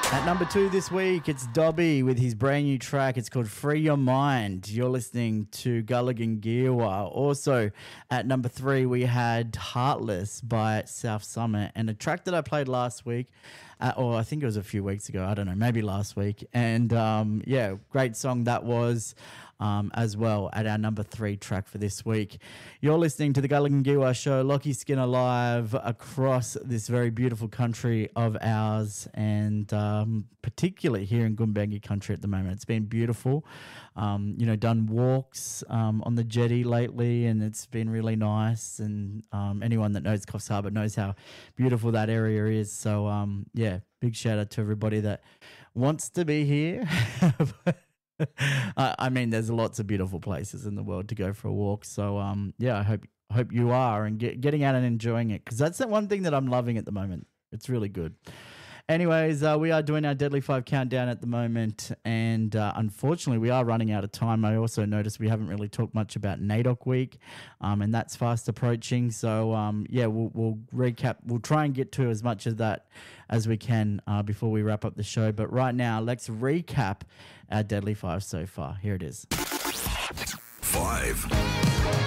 At number 2 this week, it's Dobby with his brand new track. It's called Free Your Mind. You're listening to Gulligan Gearwa. Also, at number 3, we had Heartless by South Summit, and a track that I played last week, or I think it was a few weeks ago. I don't know, maybe last week. And yeah, great song that was. As well at our number 3 track for this week. You're listening to the Gulligan Gearwa Show, Lockie Skinner live across this very beautiful country of ours, and particularly here in Gumbaynggirr country at the moment. It's been beautiful. Done walks on the jetty lately, and it's been really nice. And anyone that knows Coffs Harbour knows how beautiful that area is. So yeah, big shout out to everybody that wants to be here. I mean, there's lots of beautiful places in the world to go for a walk. So, yeah, I hope you are and getting out and enjoying it, because that's the one thing that I'm loving at the moment. It's really good. Anyways, we are doing our Deadly 5 countdown at the moment, and unfortunately, we are running out of time. I also noticed we haven't really talked much about NAIDOC week, and that's fast approaching. So, yeah, we'll recap. We'll try and get to as much of that as we can before we wrap up the show. But right now, let's recap our Deadly 5 so far. Here it is. 5.